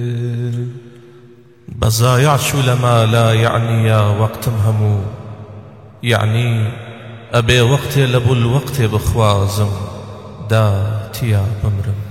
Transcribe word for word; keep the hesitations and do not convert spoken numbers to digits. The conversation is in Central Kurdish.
بەزایعش و لەما لا یعنیە وەقتم هەموو، یعنی ئەبێ وەقتێ لە بول وەقتێ بخوازم داتیا بمرم.